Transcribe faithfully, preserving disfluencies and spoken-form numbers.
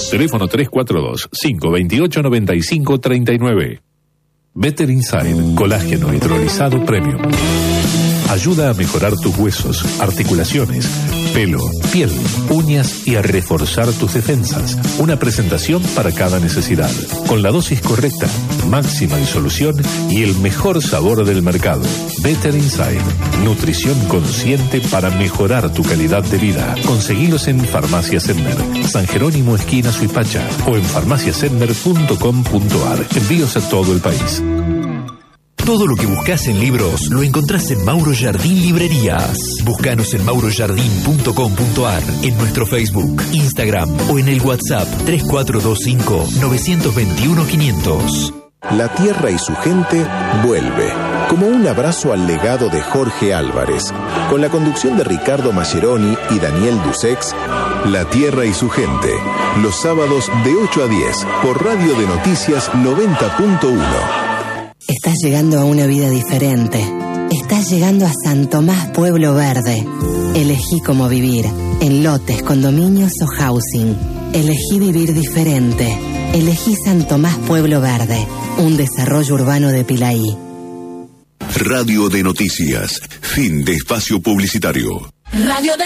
Teléfono tres cuatro dos, cinco dos ocho, nueve cinco tres nueve. Better Inside, colágeno hidrolizado premium. Ayuda a mejorar tus huesos, articulaciones, pelo, piel, uñas y a reforzar tus defensas. Una presentación para cada necesidad. Con la dosis correcta, máxima disolución y el mejor sabor del mercado. Better Inside. Nutrición consciente para mejorar tu calidad de vida. Conseguilos en Farmacia Sedmer, San Jerónimo esquina Suipacha o en farmacia sedmer punto com punto a r. Envíos a todo el país. Todo lo que buscas en libros lo encontrás en Mauro Jardín Librerías. Búscanos en mauro jardín punto com punto a r, en nuestro Facebook, Instagram o en el WhatsApp tres cuatro dos cinco, nueve dos uno, quinientos. La tierra y su gente vuelve, como un abrazo al legado de Jorge Álvarez. Con la conducción de Ricardo Mascheroni y Daniel Dusex, La tierra y su gente, los sábados de ocho a diez, por Radio de Noticias noventa punto uno. Estás llegando a una vida diferente. Estás llegando a San Tomás Pueblo Verde. Elegí cómo vivir, en lotes, condominios o housing. Elegí vivir diferente. Elegí San Tomás Pueblo Verde, un desarrollo urbano de Pilaí. Radio de Noticias, fin de espacio publicitario. Radio de